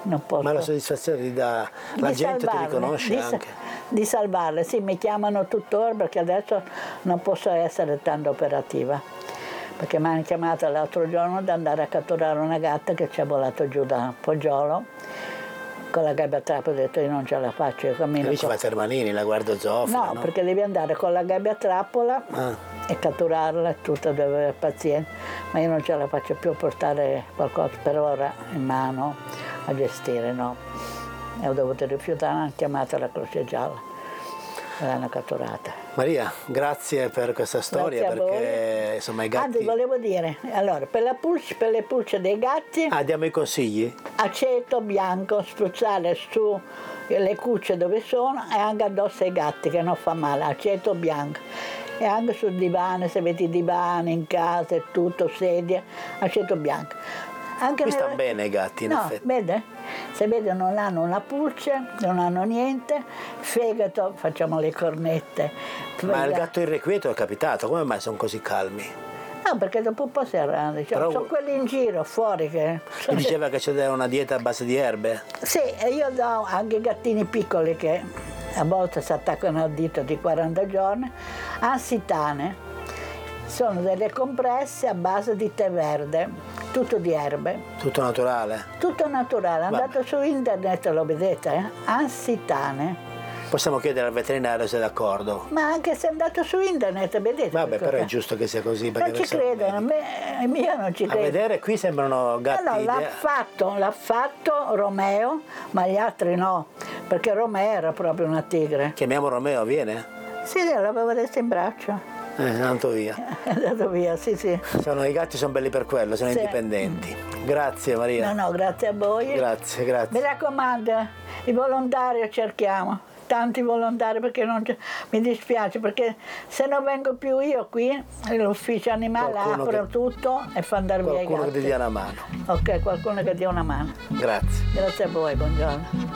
non posso. Ma la soddisfazione ti dà, la gente ti riconosce anche? Di salvarle, sì, mi chiamano tuttora perché adesso non posso essere tanto operativa. Perché mi hanno chiamato l'altro giorno di andare a catturare una gatta che ci è volato giù da Poggiolo con la gabbia a trappola. Ho detto io non ce la faccio, io cammino. E lì ci va Termanini, la guardia zoofila, no, perché devi andare con la gabbia a trappola e catturarla e tutto, devi avere pazienza, ma io non ce la faccio più a portare qualcosa per ora in mano a gestire, no. E ho dovuto rifiutare, hanno chiamato la Croce Gialla e l'hanno catturata. Maria, grazie per questa storia, perché insomma i gatti... Anzi, volevo dire, allora, per le pulce dei gatti... diamo i consigli? Aceto bianco, spruzzare su le cucce dove sono e anche addosso ai gatti, che non fa male, aceto bianco. E anche sul divano, se avete i divani in casa e tutto, sedie, aceto bianco. Anche qui stanno bene i gatti, in effetti. Vede? Se vede non hanno una pulce, non hanno niente, fegato, facciamo le cornette. Ma il gatto irrequieto è capitato, come mai sono così calmi? No, perché dopo un po' si arrangia, sono quelli in giro, fuori che... Mi diceva che c'è una dieta a base di erbe? Sì, e io do anche i gattini piccoli che a volte si attaccano al dito di 40 giorni, ansitane. Sono delle compresse a base di tè verde, tutto di erbe. Tutto naturale? Tutto naturale, andate su internet e lo vedete, ansitane. Possiamo chiedere al veterinario se è d'accordo. Ma anche se andate su internet, vedete. Vabbè, però è giusto che sia così. Non ci credono, io non ci credo. A vedere qui sembrano gatti. Allora, l'ha fatto Romeo, ma gli altri no, perché Romeo era proprio una tigre. Chiamiamo Romeo, viene? Sì, l'avevo adesso in braccio. È andato via. È andato via, sì. I gatti sono belli per quello, sono indipendenti. Grazie Maria. No, grazie a voi. Grazie. Mi raccomando, i volontari cerchiamo. Tanti volontari, perché mi dispiace, perché se non vengo più io qui, l'ufficio animale apro tutto e fa andare via i gatti. Qualcuno che ti dia una mano. Ok, qualcuno che dia una mano. Grazie. Grazie a voi, buongiorno.